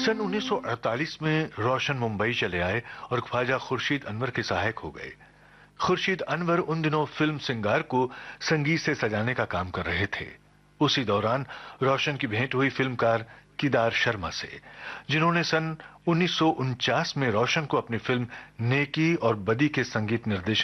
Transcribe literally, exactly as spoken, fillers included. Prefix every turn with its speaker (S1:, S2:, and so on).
S1: सन उन्नीस सौ अड़तालीस में रोशन मुंबई चले आए और ख्वाजा खुर्शीद अनवर के सहायक हो गए। खुर्शीद अनवर उन दिनों फिल्म सिंगार को संगीत से सजाने का काम कर रहे थे। उसी दौरान रोशन की भेंट हुई फिल्मकार किदार शर्मा से, जिन्होंने सन उन्नीस सौ उनचास में रोशन को अपनी फिल्म नेकी और बदी के संगीत निर्देशन